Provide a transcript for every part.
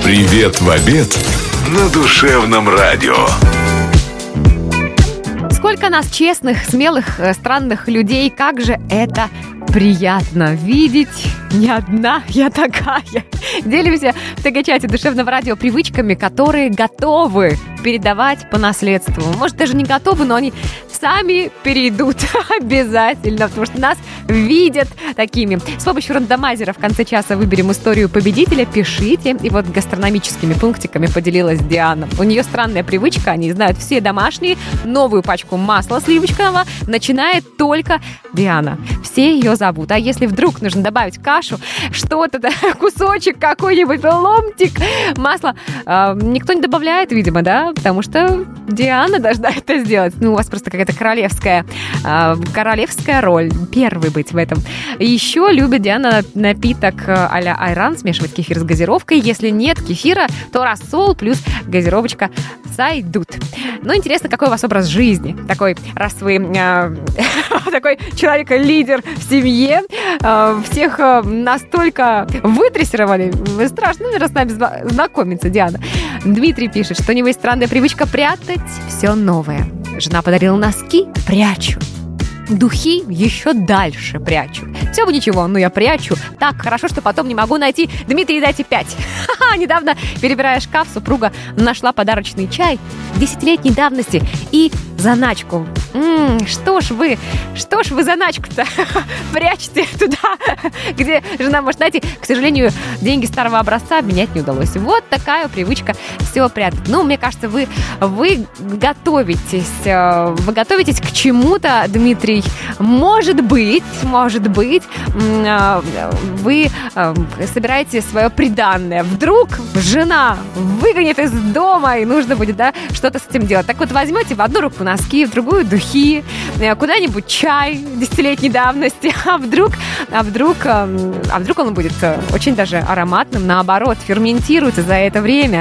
Привет в обед на Душевном радио. Сколько нас честных, смелых, странных людей, как же это приятно видеть. Не одна я такая. Делимся в ТГ-чате Душевного радио привычками, которые готовы передавать по наследству. Может, даже не готовы, но они сами перейдут обязательно, потому что нас видят такими. С помощью рандомайзера в конце часа выберем историю победителя. Пишите. И вот гастрономическими пунктиками поделилась Диана. У нее странная привычка, они знают все домашние. Новую пачку масла сливочного начинает только Диана. Все ее зовут. А если вдруг нужно добавить кашу, что-то, кусочек, какой-нибудь ломтик масла, никто не добавляет, видимо, да? Потому что Диана должна это сделать. Ну, у вас просто какая-то королевская роль. Первый быть в этом. Еще любит Диана напиток а-ля айран, смешивать кефир с газировкой. Если нет кефира, то рассол плюс газировочка сойдут. Ну, интересно, какой у вас образ жизни? Такой, раз вы такой человек-лидер в семье, всех настолько вытрессировали. Страшно, наверное, с нами знакомиться, Диана. Дмитрий пишет, что у него есть странная привычка прятать все новое. Жена подарила носки, прячу. Духи еще дальше прячу. Все бы ничего, но я прячу так хорошо, что потом не могу найти. Дмитрий, дайте 5. Недавно, перебирая шкаф, супруга нашла подарочный чай 10-летней давности и заначку. Что ж вы заначку-то прячете туда, где жена может найти. К сожалению, деньги старого образца обменять не удалось. Вот такая привычка все прятать. Ну, мне кажется, вы готовитесь к чему-то, Дмитрий. Может быть, вы собираете свое приданное. Вдруг жена выгонит из дома, и нужно будет, что-то с этим делать. Так вот, возьмете в одну руку носки, в другую духи, куда-нибудь чай 10-летней давности, а вдруг он будет очень даже ароматным, наоборот, ферментируется за это время.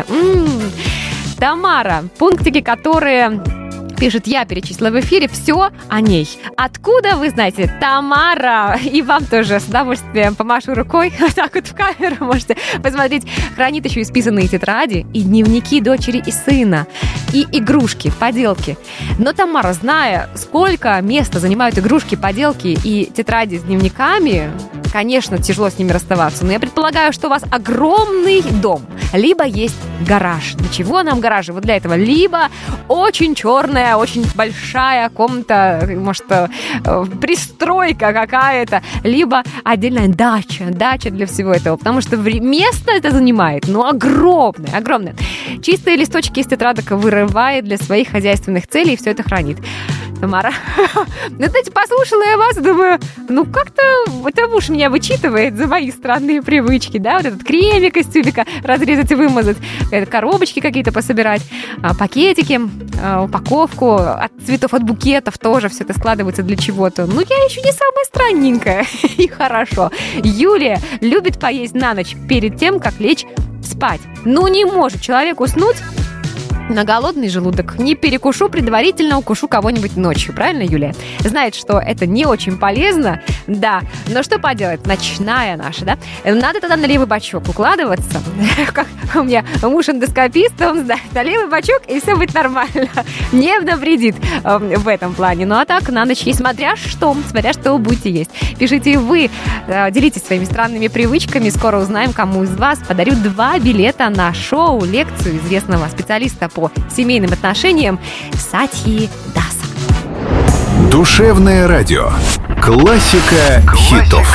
Тамара, пунктики, которые... Пишет, я перечислила в эфире все о ней. Откуда вы знаете? Тамара, и вам тоже с удовольствием помашу рукой. Вот так вот в камеру можете посмотреть. Хранит еще исписанные тетради и дневники дочери и сына. И игрушки, поделки. Но Тамара, зная, сколько места занимают игрушки, поделки и тетради с дневниками, конечно, тяжело с ними расставаться. Но я предполагаю, что у вас огромный дом. Либо есть гараж. Для чего нам гаражи? Вот для этого. Либо очень черная, очень большая комната, может, пристройка какая-то, либо отдельная дача для всего этого, потому что место это занимает, огромное. Чистые листочки из тетрадок вырывает для своих хозяйственных целей и все это хранит. Тамара, знаете, послушала я вас, думаю, как-то это муж меня вычитывает за мои странные привычки, да, вот этот кремик из тюбика разрезать и вымазать, коробочки какие-то пособирать, пакетики, упаковку от цветов, от букетов тоже все это складывается для чего-то. Я еще не самая странненькая, и хорошо. Юлия любит поесть на ночь перед тем, как лечь спать. Не может человек уснуть на голодный желудок. Не перекушу предварительно, укушу кого-нибудь ночью. Правильно, Юлия? Знает, что это не очень полезно, да. Но что поделать? Ночная наша, да? Надо тогда на левый бочок укладываться. Как у меня муж эндоскопист, он знает, на левый бочок, и все будет нормально. Не навредит в этом плане. А так, на ночь есть, смотря что вы будете есть. Пишите вы, делитесь своими странными привычками. Скоро узнаем, кому из вас подарю 2 билета на шоу, лекцию известного специалиста по семейным отношениям Сатьи Даса. Душевное радио. Классика хитов.